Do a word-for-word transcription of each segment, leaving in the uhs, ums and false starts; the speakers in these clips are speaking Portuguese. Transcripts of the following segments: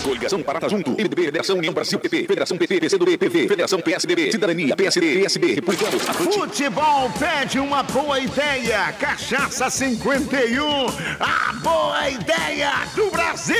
Coligação Parata Junto. M D B, Federação União Brasil, P P. Federação P P, P C do B, P V. Federação P S D B, Cidadania, P S D, P S B, Republicanos. Futebol pede uma boa ideia. Cachaça cinquenta e um, a boa ideia do Brasil.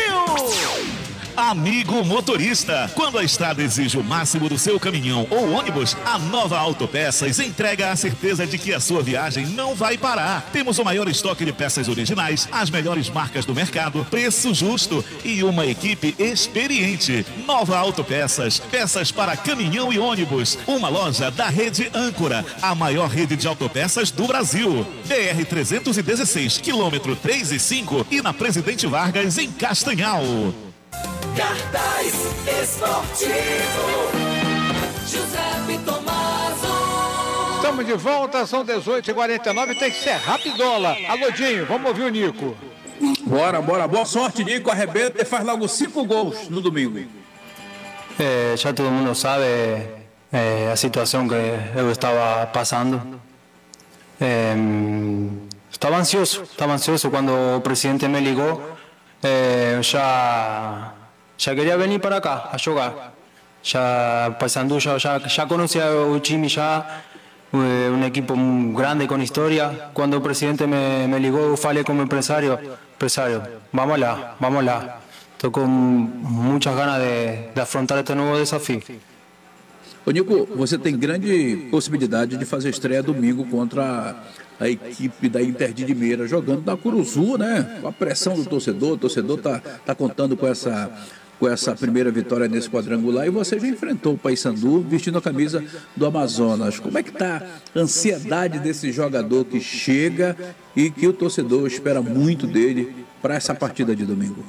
Amigo motorista, quando a estrada exige o máximo do seu caminhão ou ônibus, a Nova Autopeças entrega a certeza de que a sua viagem não vai parar. Temos o maior estoque de peças originais, as melhores marcas do mercado, preço justo e uma equipe experiente. Nova Autopeças, peças para caminhão e ônibus. Uma loja da rede Âncora, a maior rede de autopeças do Brasil. B R trezentos e dezesseis, quilômetro três e cinco e na Presidente Vargas, em Castanhal. Cartaz Esportivo, José Tomaso. Estamos de volta, são dezoito e quarenta e nove, tem que ser rapidola. Alô, Dinho, vamos ouvir o Nico. Bora, bora, boa sorte, Nico, arrebenta e faz logo cinco gols no domingo. Eh, ya todo el mundo sabe eh, la situación que yo estaba pasando. Eh, estaba ansioso, estaba ansioso cuando el presidente me ligó. Eh, ya... Ya quería venir para acá a jugar. Ya Paysandú ya, ya, ya conocía a Chimi, ya eh, un equipo muy grande con historia. Cuando el presidente me, me ligó, falé como empresario. Empresario, vamos lá, vamos lá. Estoy con muchas ganas de, de afrontar este nuevo desafío. Ô Nico, você tem grande possibilidade de fazer estreia domingo contra a equipe da Inter de Limeira, jogando na Curuzu, né? Com a pressão do torcedor, o torcedor tá, tá contando com essa, com essa primeira vitória nesse quadrangular, e você já enfrentou o Paysandu vestindo a camisa do Amazonas. Como é que tá a ansiedade desse jogador que chega e que o torcedor espera muito dele para essa partida de domingo?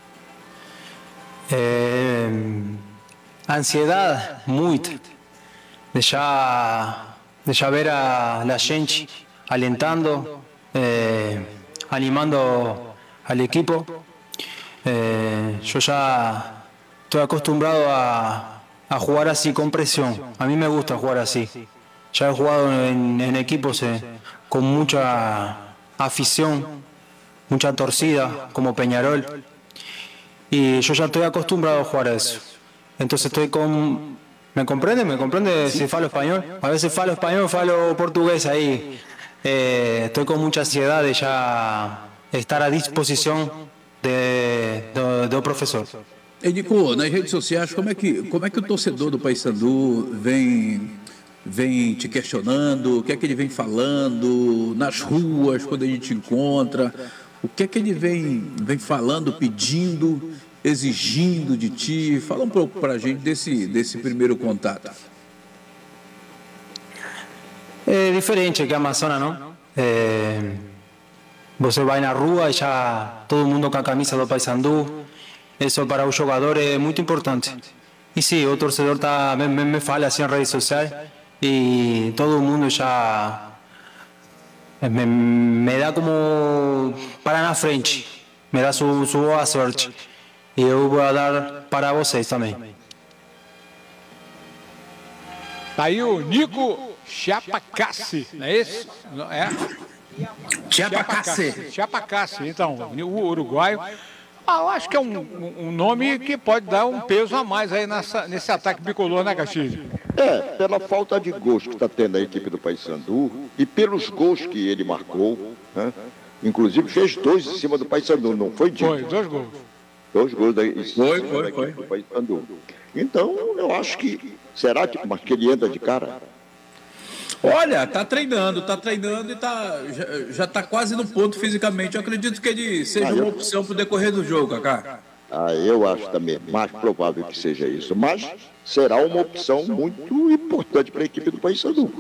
É... Ansiedad, muita. De ya, de ya ver a la gente alentando, eh, animando al equipo. Eh, yo ya estoy acostumbrado a, a jugar así, con presión. A mí me gusta jugar así. Ya he jugado en, en equipos eh, con mucha afición, mucha torcida, como Peñarol. Y yo ya estoy acostumbrado a jugar a eso. Entonces estoy con... ¿Me comprende? ¿Me comprende si falo español? A veces falo español, falo portugués ahí. Eh, estoy con mucha ansiedad de ya estar à disposição de, do, do professor. E Nico, nas redes sociais, como é que, como é que o torcedor do Paysandu vem, vem te questionando? O que é que ele vem falando nas ruas, quando a gente encontra? O que é que ele vem, vem falando, pedindo, exigindo de ti? Fala um pouco para a gente desse, desse primeiro contato. É diferente que a Amazonas, não? É, você vai na rua e já todo mundo com a camisa do Paysandu. Isso para o jogador é muito importante. E sim, o torcedor tá, me, me fala assim em redes sociais e todo mundo já me, me dá como para na frente, me dá sua su boa sorte. E eu vou dar para vocês também. Tá aí o Nico Chapacassi, não é esse? Não, é? Chapacassi. Chapacassi, então, o uruguaio. Ah, eu acho que é um, um nome que pode dar um peso a mais aí nessa, nesse ataque bicolor, né, Castilho? É, pela falta de gols que está tendo a equipe do Paysandu e pelos gols que ele marcou, né? Inclusive fez dois em cima do Paysandu, não foi, Dito? Foi, dois gols. Dois gols da, em cima foi, da foi, equipe foi. do Paysandu. Então, eu acho que, será que, mas que ele entra de cara? Olha, tá treinando, tá treinando e tá, já, já tá quase no ponto fisicamente. Eu acredito que ele seja ah, uma eu... opção pro decorrer do jogo, Kaká. Ah, eu acho também mais provável que seja isso. Mas será uma opção muito importante para a equipe do Paysandu.